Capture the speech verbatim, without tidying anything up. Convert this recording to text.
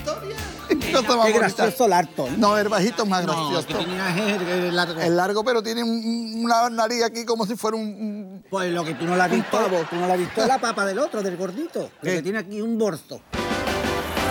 historia. Qué gracioso Larton. No, el bajito es más No, gracioso. que tenía el, el largo. Es largo, pero tiene un- una nariz aquí como si fuera un... un- Pues lo que tú no la has un visto, pavo. tú no la has visto es la papa del otro, del gordito. Lo ¿Qué? que tiene aquí un borzo.